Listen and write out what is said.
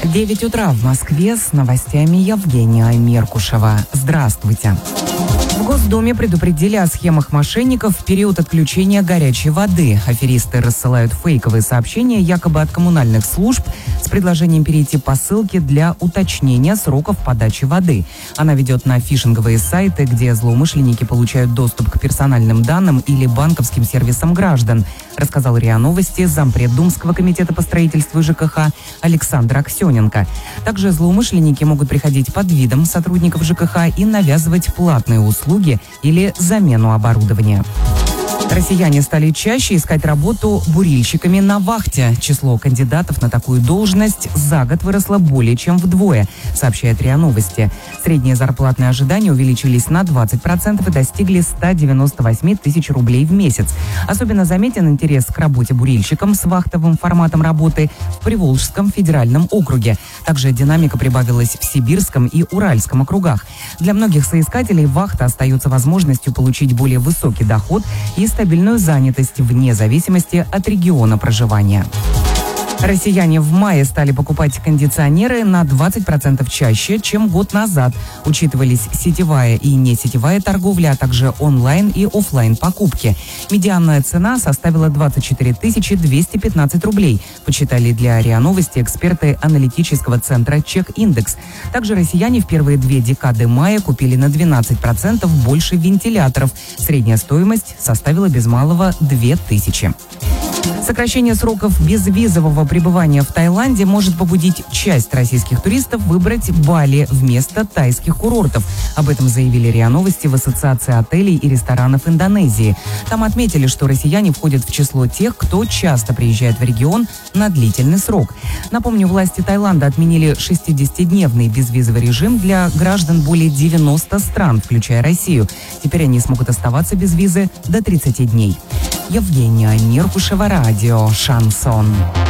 9 утра в Москве, с новостями Евгения Меркушева. Здравствуйте. В Госдуме предупредили о схемах мошенников в период отключения горячей воды. Аферисты рассылают фейковые сообщения якобы от коммунальных служб с предложением перейти по ссылке для уточнения сроков подачи воды. Она ведет на фишинговые сайты, где злоумышленники получают доступ к персональным данным или банковским сервисам граждан, рассказал РИА Новости зампред Думского комитета по строительству и ЖКХ Александр Аксененко. Также злоумышленники могут приходить под видом сотрудников ЖКХ и навязывать платные услуги или замену оборудования. Россияне стали чаще искать работу бурильщиками на вахте. Число кандидатов на такую должность за год выросло более чем вдвое, сообщает РИА Новости. Средние зарплатные ожидания увеличились на 20% и достигли 198 тысяч рублей в месяц. Особенно заметен интерес к работе бурильщикам с вахтовым форматом работы в Приволжском федеральном округе. Также динамика прибавилась в Сибирском и Уральском округах. Для многих соискателей вахта остается возможностью получить более высокий доход и стабильную занятость вне зависимости от региона проживания. Россияне в мае стали покупать кондиционеры на 20% чаще, чем год назад. Учитывались сетевая и несетевая торговля, а также онлайн и офлайн покупки. Медианная цена составила 24 215 рублей, посчитали для РИА Новости эксперты аналитического центра «Чек-индекс». Также россияне в первые 2 декады мая купили на 12% больше вентиляторов. Средняя стоимость составила без малого 2000. Сокращение сроков безвизового пребывания в Таиланде может побудить часть российских туристов выбрать Бали вместо тайских курортов. Об этом заявили РИА Новости в Ассоциации отелей и ресторанов Индонезии. Там отметили, что россияне входят в число тех, кто часто приезжает в регион на длительный срок. Напомню, власти Таиланда отменили 60-дневный безвизовый режим для граждан более 90 стран, включая Россию. Теперь они смогут оставаться без визы до 30 дней. Евгения Меркушева, радио «Шансон».